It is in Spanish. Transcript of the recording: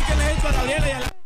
que le he hecho a Gabriela y a la...